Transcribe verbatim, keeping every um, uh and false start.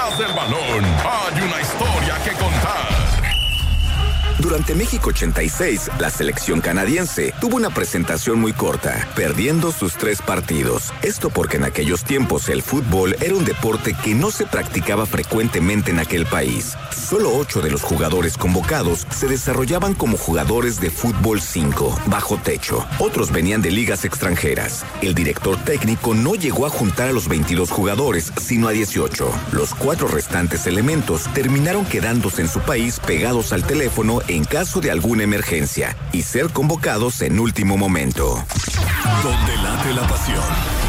Detrás del balón hay una historia que contar. Durante México ochenta y seis, la selección canadiense tuvo una presentación muy corta, perdiendo sus tres partidos. Esto porque en aquellos tiempos el fútbol era un deporte que no se practicaba frecuentemente en aquel país. Solo ocho de los jugadores convocados se desarrollaban como jugadores de fútbol cinco, bajo techo. Otros venían de ligas extranjeras. El director técnico no llegó a juntar a los veintidós jugadores, sino a dieciocho. Los cuatro restantes elementos terminaron quedándose en su país pegados al teléfono en caso de alguna emergencia y ser convocados en último momento. Donde late la pasión.